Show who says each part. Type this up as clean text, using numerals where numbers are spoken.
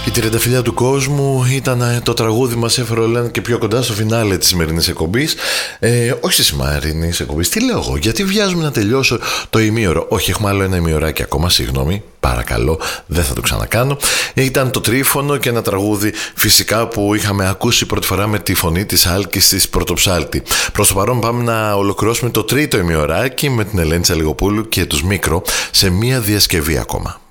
Speaker 1: Η τριανταφυλλιά του κόσμου ήταν το τραγούδι μας έφερε όλο και πιο κοντά στο φινάλε της σημερινής εκπομπής. Όχι της σημερινής εκπομπής, τι λέω εγώ, γιατί βιάζουμε να τελειώσω το ημίωρο. Όχι, έχουμε άλλο ένα ημιωράκι ακόμα, συγγνώμη, παρακαλώ, δεν θα το ξανακάνω. Ήταν το Τρίφωνο και ένα τραγούδι φυσικά που είχαμε ακούσει πρώτη φορά με τη φωνή της Άλκης της Πρωτοψάλτη. Προς το παρόν πάμε να ολοκληρώσουμε το τρίτο ημιωράκι με την Ελένη Τσαλιγοπούλου και τους Μίκρο σε μία διασκευή ακόμα.